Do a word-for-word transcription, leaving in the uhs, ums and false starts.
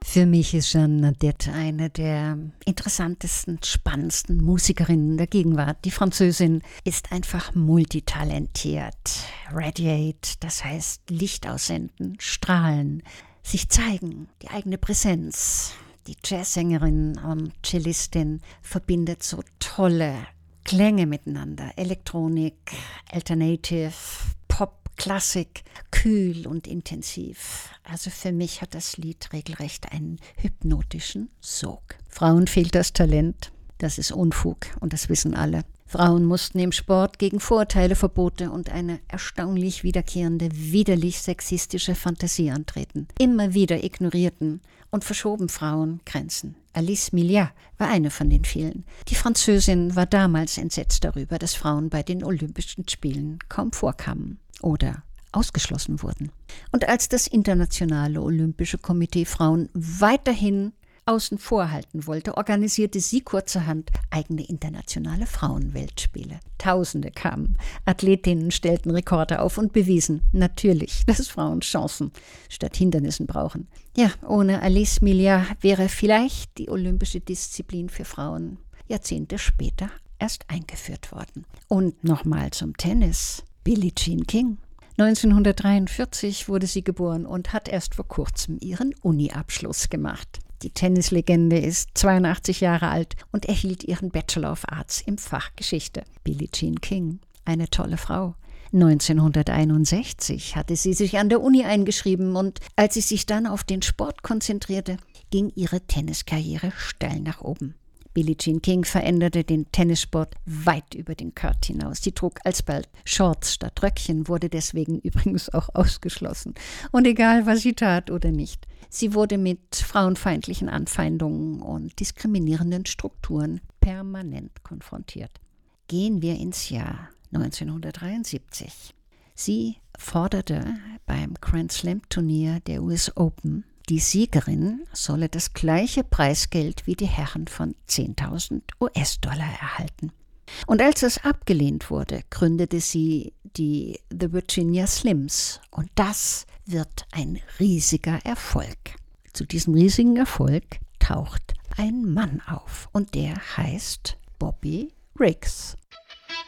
Für mich ist Jeanne Nadette eine der interessantesten, spannendsten Musikerinnen der Gegenwart. Die Französin ist einfach multitalentiert. Radiate, das heißt Licht aussenden, strahlen, sich zeigen, die eigene Präsenz. Die Jazzsängerin und Cellistin verbindet so tolle Klänge miteinander. Elektronik, Alternative, Pop, Klassik, kühl und intensiv. Also für mich hat das Lied regelrecht einen hypnotischen Sog. Frauen fehlt das Talent. Das ist Unfug und das wissen alle. Frauen mussten im Sport gegen Vorurteile, Verbote und eine erstaunlich wiederkehrende, widerlich sexistische Fantasie antreten. Immer wieder ignorierten und verschoben Frauen Grenzen. Alice Milliat war eine von den vielen. Die Französin war damals entsetzt darüber, dass Frauen bei den Olympischen Spielen kaum vorkamen oder ausgeschlossen wurden. Und als das Internationale Olympische Komitee Frauen weiterhin außen vor halten wollte, organisierte sie kurzerhand eigene internationale Frauenweltspiele. Tausende kamen, Athletinnen stellten Rekorde auf und bewiesen natürlich, dass Frauen Chancen statt Hindernissen brauchen. Ja, ohne Alice Milliat wäre vielleicht die olympische Disziplin für Frauen Jahrzehnte später erst eingeführt worden. Und nochmal zum Tennis. Billie Jean King. neunzehnhundertdreiundvierzig wurde sie geboren und hat erst vor kurzem ihren Uni-Abschluss gemacht. Die Tennislegende ist zweiundachtzig Jahre alt und erhielt ihren Bachelor of Arts im Fach Geschichte. Billie Jean King, eine tolle Frau. neunzehnhunderteinundsechzig hatte sie sich an der Uni eingeschrieben und als sie sich dann auf den Sport konzentrierte, ging ihre Tenniskarriere steil nach oben. Billie Jean King veränderte den Tennissport weit über den Court hinaus. Sie trug alsbald Shorts statt Röckchen, wurde deswegen übrigens auch ausgeschlossen. Und egal, was sie tat oder nicht, sie wurde mit frauenfeindlichen Anfeindungen und diskriminierenden Strukturen permanent konfrontiert. Gehen wir ins Jahr neunzehnhundertdreiundsiebzig. Sie forderte beim Grand Slam Turnier der U S Open, die Siegerin solle das gleiche Preisgeld wie die Herren von zehntausend US-Dollar erhalten. Und als es abgelehnt wurde, gründete sie die The Virginia Slims. Und das wird ein riesiger Erfolg. Zu diesem riesigen Erfolg taucht ein Mann auf und der heißt Bobby Riggs.